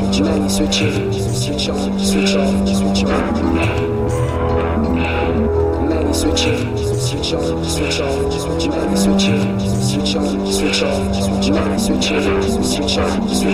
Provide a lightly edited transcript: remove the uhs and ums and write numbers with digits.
many switching, switch on, switch off, switch on. Many switching, switch on, switch off, many switching, switch on, switch off, many switching, switch on, switch